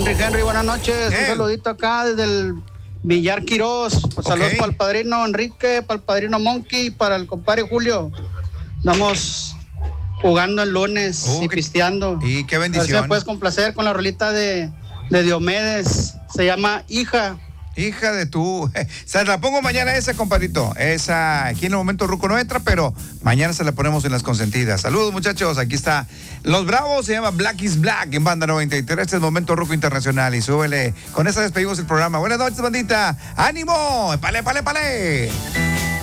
Henry, buenas noches. Un saludito acá desde el Villar Quirós. Saludos para el padrino Enrique, para el padrino Monkey, para el compadre Julio. Estamos jugando el lunes y pisteando. Y qué bendición. A ver si me puedes complacer con la rolita de Diomedes. Se llama Hija. Hija de tu... Se la pongo mañana esa, compadrito. Esa, aquí en el momento Ruco no entra, pero mañana se la ponemos en las consentidas. Saludos, muchachos. Aquí está Los Bravos, se llama Black is Black en Banda 93. Este es el momento Ruco Internacional y súbele. Con esa despedimos el programa. Buenas noches, bandita. ¡Ánimo! ¡Pale, pale, pale!